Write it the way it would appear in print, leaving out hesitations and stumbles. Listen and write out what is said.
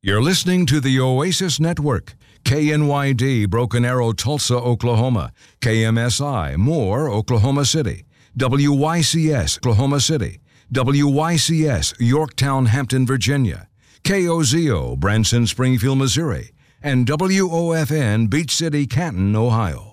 You're listening to the Oasis Network. KNYD, Broken Arrow, Tulsa, Oklahoma. KMSI, Moore, Oklahoma City. WYCS, Oklahoma City. WYCS, Yorktown, Hampton, Virginia. KOZO, Branson, Springfield, Missouri. And WOFN, Beach City, Canton, Ohio.